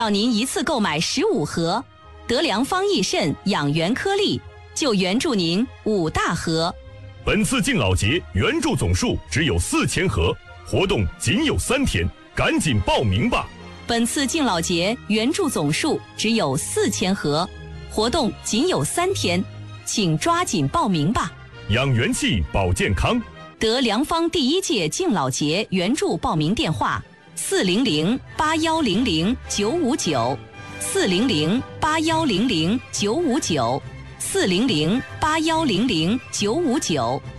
要您一次购买15盒，德良方益肾养元颗粒就援助您5大盒。 本次敬老节援助总数只有4000盒，活动仅有3天，赶紧报名吧！ 本次敬老节援助总数只有4000盒，活动仅有3天，请抓紧报名吧！ 养元气保健康， 德良方第1届敬老节援助报名电话：4008100-959，4008100-959，4008100-959。